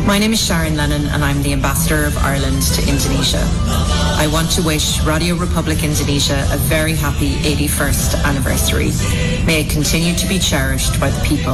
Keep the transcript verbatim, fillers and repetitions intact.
My name is Sharon Lennon and I'm the Ambassador of Ireland to Indonesia. I want to wish Radio Republic Indonesia a very happy eighty-first anniversary. May it continue to be cherished by the people